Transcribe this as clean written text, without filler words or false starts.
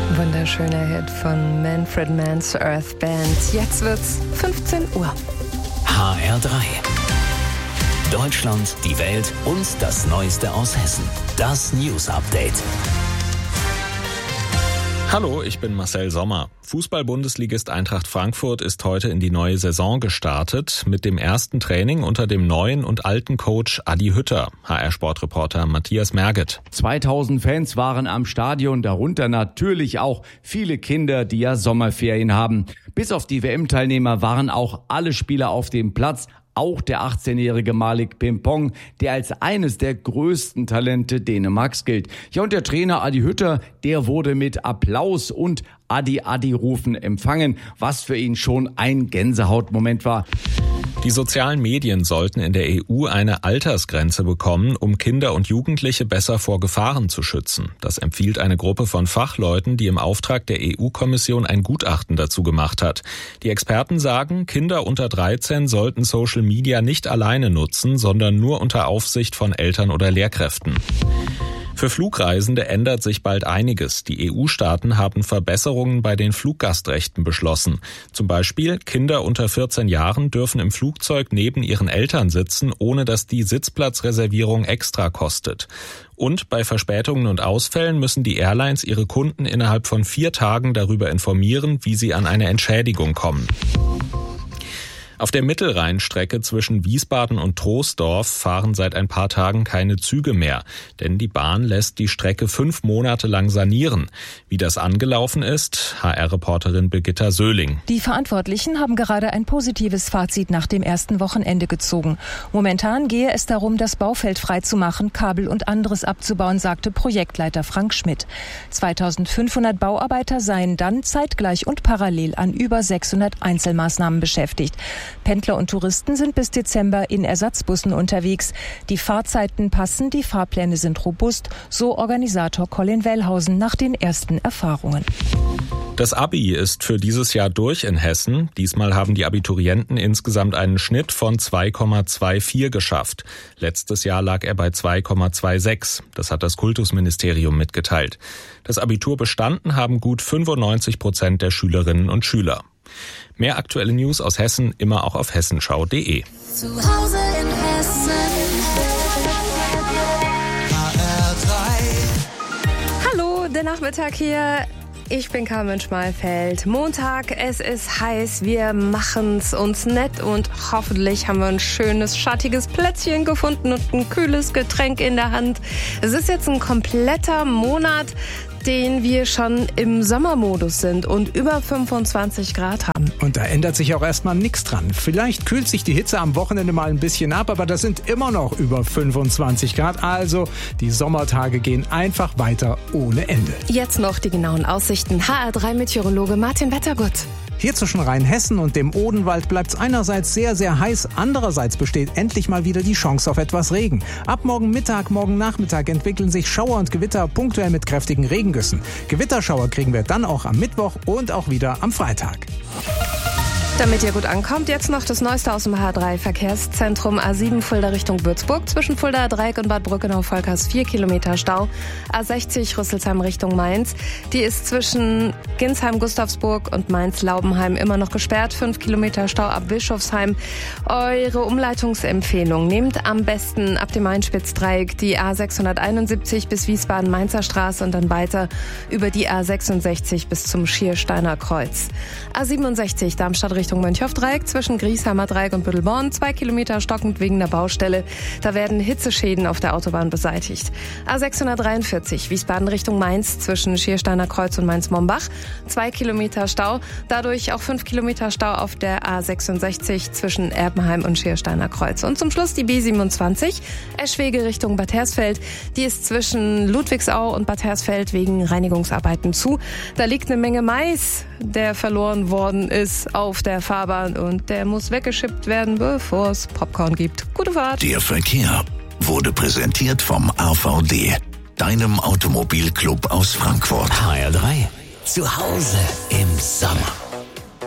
Wunderschöner Hit von Manfred Mann's Earth Band. Jetzt wird's 15 Uhr. HR3. Deutschland, die Welt und das Neueste aus Hessen. Das News Update. Hallo, ich bin Marcel Sommer. Fußball-Bundesligist Eintracht Frankfurt ist heute in die neue Saison gestartet mit dem ersten Training unter dem neuen und alten Coach Adi Hütter. HR-Sportreporter Matthias Merget. 2000 Fans waren am Stadion, darunter natürlich auch viele Kinder, die ja Sommerferien haben. Bis auf die WM-Teilnehmer waren auch alle Spieler auf dem Platz. Auch der 18-jährige Malik Pimpong, der als eines der größten Talente Dänemarks gilt. Ja, und der Trainer Adi Hütter, der wurde mit Applaus und Adi-Adi-Rufen empfangen, was für ihn schon ein Gänsehautmoment war. Die sozialen Medien sollten in der EU eine Altersgrenze bekommen, um Kinder und Jugendliche besser vor Gefahren zu schützen. Das empfiehlt eine Gruppe von Fachleuten, die im Auftrag der EU-Kommission ein Gutachten dazu gemacht hat. Die Experten sagen, Kinder unter 13 sollten Social Media nicht alleine nutzen, sondern nur unter Aufsicht von Eltern oder Lehrkräften. Für Flugreisende ändert sich bald einiges. Die EU-Staaten haben Verbesserungen bei den Fluggastrechten beschlossen. Zum Beispiel, Kinder unter 14 Jahren dürfen im Flugzeug neben ihren Eltern sitzen, ohne dass die Sitzplatzreservierung extra kostet. Und bei Verspätungen und Ausfällen müssen die Airlines ihre Kunden innerhalb von 4 Tagen darüber informieren, wie sie an eine Entschädigung kommen. Auf der Mittelrheinstrecke zwischen Wiesbaden und Troisdorf fahren seit ein paar Tagen keine Züge mehr, denn die Bahn lässt die Strecke 5 Monate lang sanieren. Wie das angelaufen ist, HR-Reporterin Birgitta Söhling. Die Verantwortlichen haben gerade ein positives Fazit nach dem ersten Wochenende gezogen. Momentan gehe es darum, das Baufeld freizumachen, Kabel und anderes abzubauen, sagte Projektleiter Frank Schmidt. 2500 Bauarbeiter seien dann zeitgleich und parallel an über 600 Einzelmaßnahmen beschäftigt. Pendler und Touristen sind bis Dezember in Ersatzbussen unterwegs. Die Fahrzeiten passen, die Fahrpläne sind robust, so Organisator Colin Wellhausen nach den ersten Erfahrungen. Das Abi ist für dieses Jahr durch in Hessen. Diesmal haben die Abiturienten insgesamt einen Schnitt von 2,24 geschafft. Letztes Jahr lag er bei 2,26. Das hat das Kultusministerium mitgeteilt. Das Abitur bestanden haben gut 95% der Schülerinnen und Schüler. Mehr aktuelle News aus Hessen immer auch auf hessenschau.de. Zu Hause in Hessen. HR3. Hallo, der Nachmittag hier. Ich bin Carmen Schmalfeld. Montag, es ist heiß, wir machen's uns nett und hoffentlich haben wir ein schönes, schattiges Plätzchen gefunden und ein kühles Getränk in der Hand. Es ist jetzt ein kompletter Monat, den wir schon im Sommermodus sind und über 25 Grad haben. Und da ändert sich auch erstmal nichts dran. Vielleicht kühlt sich die Hitze am Wochenende mal ein bisschen ab, aber das sind immer noch über 25 Grad. Also die Sommertage gehen einfach weiter ohne Ende. Jetzt noch die genauen Aussichten. HR3-Meteorologe Martin Wettergut. Hier zwischen Rheinhessen und dem Odenwald bleibt es einerseits sehr, sehr heiß, andererseits besteht endlich mal wieder die Chance auf etwas Regen. Ab morgen Mittag, morgen Nachmittag entwickeln sich Schauer und Gewitter punktuell mit kräftigen Regengüssen. Gewitterschauer kriegen wir dann auch am Mittwoch und auch wieder am Freitag. Damit ihr gut ankommt, jetzt noch das Neueste aus dem H3-Verkehrszentrum. A7 Fulda Richtung Würzburg. Zwischen Fulda Dreieck und Bad Brückenau-Volkers 4 Kilometer Stau. A60 Rüsselsheim Richtung Mainz. Die ist zwischen Ginsheim-Gustavsburg und Mainz-Laubenheim immer noch gesperrt. 5 Kilometer Stau ab Bischofsheim. Eure Umleitungsempfehlung: Nehmt am besten ab dem Mainspitzdreieck die A671 bis Wiesbaden-Mainzer Straße und dann weiter über die A66 bis zum Schiersteiner Kreuz. A67 Darmstadt Richtung Mönchhoff-Dreieck zwischen Griesheimer Dreieck und Büttelborn 2 Kilometer stockend wegen der Baustelle. Da werden Hitzeschäden auf der Autobahn beseitigt. A643 Wiesbaden Richtung Mainz zwischen Schiersteiner Kreuz und Mainz-Mombach 2 Kilometer Stau. Dadurch auch 5 Kilometer Stau auf der A66 zwischen Erbenheim und Schiersteiner Kreuz. Und zum Schluss die B27 Eschwege Richtung Bad Hersfeld. Die ist zwischen Ludwigsau und Bad Hersfeld wegen Reinigungsarbeiten zu. Da liegt eine Menge Mais, der verloren worden ist auf der Fahrbahn und der muss weggeschippt werden, bevor es Popcorn gibt. Gute Fahrt. Der Verkehr wurde präsentiert vom AVD, deinem Automobilclub aus Frankfurt. HR3, zu Hause im Sommer.